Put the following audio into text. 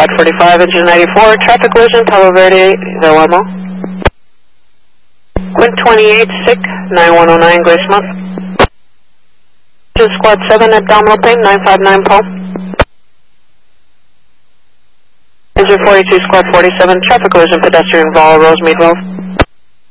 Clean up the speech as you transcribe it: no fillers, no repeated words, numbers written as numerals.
Squad 45, engine 94, traffic collision, Palo Verde, Del Amo. Quint 28, SIC, 9109, Gracemont. Engine Squad 7, abdominal pain, 959, Paul. Engine 42, Squad 47, traffic collision, pedestrian, Vol, Rosemead Road.